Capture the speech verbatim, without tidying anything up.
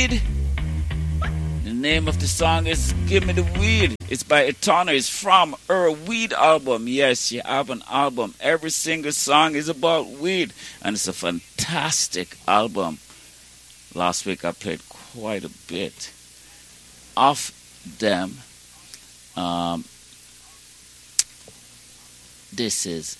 weed. The name of the song is Give Me the Weed. It's by Etana. It's from her Weed album. Yes, she have an album. Every single song is about weed. And it's a fantastic album. Last week I played quite a bit of them. Um, this is